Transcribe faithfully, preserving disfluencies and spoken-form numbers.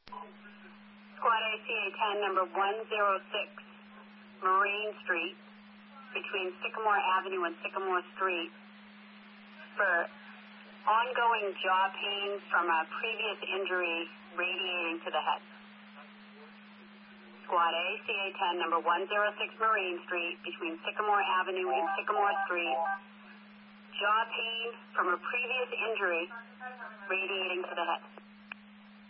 Squad A C A ten, number one oh six, Marine Street, between Sycamore Avenue and Sycamore Street, for ongoing jaw pain from a previous injury radiating to the head. Squad A C A ten, number one oh six, Marine Street, between Sycamore Avenue and Sycamore Street, jaw pain from a previous injury radiating to the head.